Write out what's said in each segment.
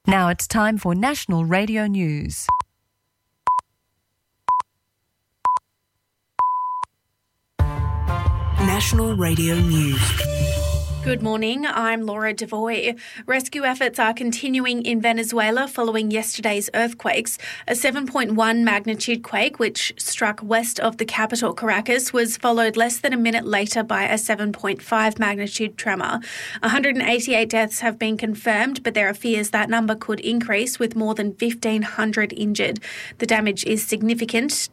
Now it's time for National Radio News. National Radio News. Good morning, I'm Laura Devoy. Rescue efforts are continuing in Venezuela following yesterday's earthquakes. A 7.1 magnitude quake, which struck west of the capital, Caracas, was followed less than a minute later by a 7.5 magnitude tremor. 188 deaths have been confirmed, but there are fears that number could increase, with more than 1,500 injured. The damage is significant.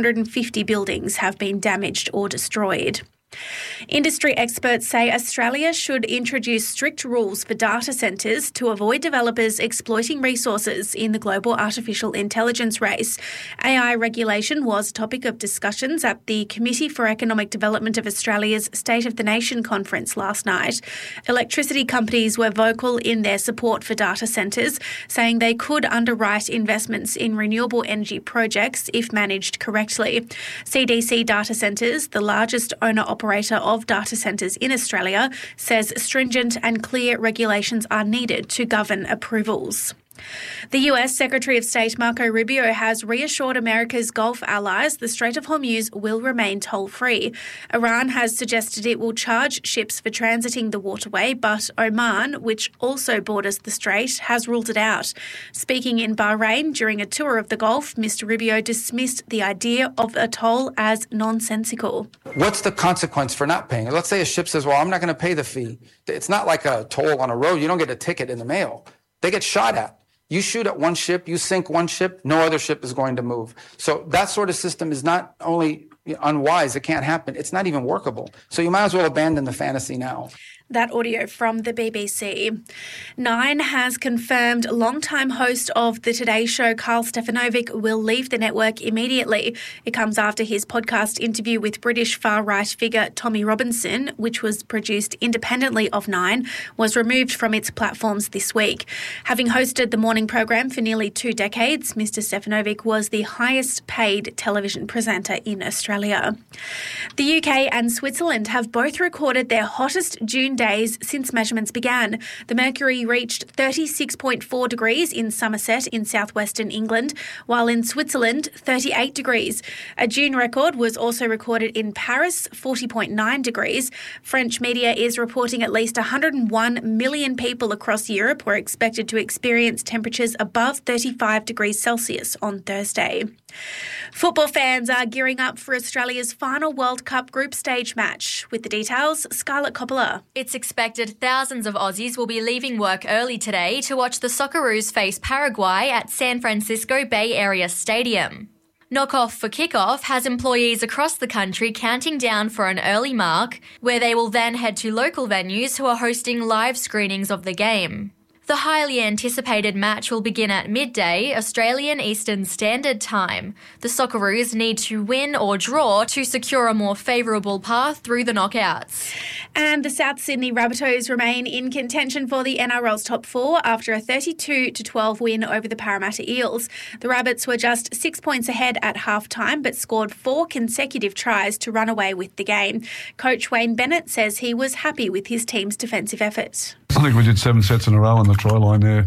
250 buildings have been damaged or destroyed. Industry experts say Australia should introduce strict rules for data centres to avoid developers exploiting resources in the global artificial intelligence race. AI regulation was a topic of discussions at the Committee for Economic Development of Australia's State of the Nation conference last night. Electricity companies were vocal in their support for data centres, saying they could underwrite investments in renewable energy projects if managed correctly. CDC Data Centres, the largest owner-operator of data centres in Australia, says stringent and clear regulations are needed to govern approvals. The US Secretary of State Marco Rubio has reassured America's Gulf allies the Strait of Hormuz will remain toll-free. Iran has suggested it will charge ships for transiting the waterway, but Oman, which also borders the strait, has ruled it out. Speaking in Bahrain during a tour of the Gulf, Mr. Rubio dismissed the idea of a toll as nonsensical. What's the consequence for not paying? Let's say a ship says, well, I'm not going to pay the fee. It's not like a toll on a road. You don't get a ticket in the mail. They get shot at. You shoot at one ship, you sink one ship, no other ship is going to move. So that sort of system is not only unwise, it can't happen, it's not even workable. So you might as well abandon the fantasy now. That audio from the BBC. Nine has confirmed longtime host of the Today Show, Carl Stefanovic, will leave the network immediately. It comes after his podcast interview with British far-right figure Tommy Robinson, which was produced independently of Nine, was removed from its platforms this week. Having hosted the morning program for nearly 2 decades, Mr. Stefanovic was the highest paid television presenter in Australia. The UK and Switzerland have both recorded their hottest June days since measurements began. The mercury reached 36.4 degrees in Somerset in southwestern England, while in Switzerland, 38 degrees. A June record was also recorded in Paris, 40.9 degrees. French media is reporting at least 101 million people across Europe were expected to experience temperatures above 35 degrees Celsius on Thursday. Football fans are gearing up for Australia's final World Cup group stage match. With the details, Scarlett Coppola. It's expected thousands of Aussies will be leaving work early today to watch the Socceroos face Paraguay at San Francisco Bay Area Stadium. Knockoff for Kickoff has employees across the country counting down for an early mark, where they will then head to local venues who are hosting live screenings of the game. The highly anticipated match will begin at midday, Australian Eastern Standard Time. The Socceroos need to win or draw to secure a more favourable path through the knockouts. And the South Sydney Rabbitohs remain in contention for the NRL's top 4 after a 32-12 win over the Parramatta Eels. The Rabbits were just 6 points ahead at half-time but scored 4 consecutive tries to run away with the game. Coach Wayne Bennett says he was happy with his team's defensive effort. I think we did 7 sets in a row on the try line there.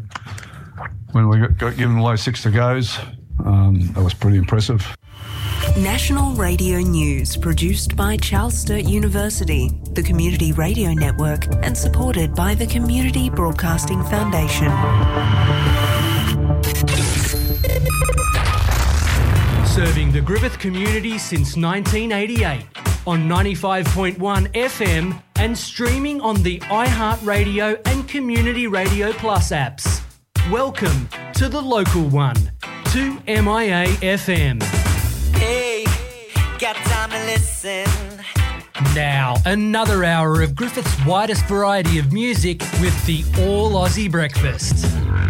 When we got given low 6 to goes, that was pretty impressive. National Radio News, produced by Charles Sturt University, the Community Radio Network, and supported by the Community Broadcasting Foundation. Serving the Griffith community since 1988 on 95.1 FM and streaming on the iHeartRadio and Community Radio Plus apps. Welcome to the local one, 2MIA FM. Hey, got time to listen. Now, another hour of Griffith's widest variety of music with the All Aussie Breakfast.